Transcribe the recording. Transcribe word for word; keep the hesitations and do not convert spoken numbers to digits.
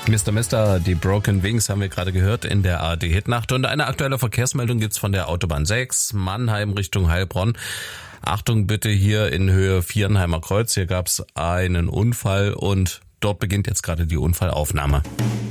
Mister Mister, die Broken Wings haben wir gerade gehört in der A R D-Hitnacht. Und eine aktuelle Verkehrsmeldung gibt's von der Autobahn sechs, Mannheim Richtung Heilbronn. Achtung bitte hier in Höhe Viernheimer Kreuz. Hier gab's einen Unfall und dort beginnt jetzt gerade die Unfallaufnahme.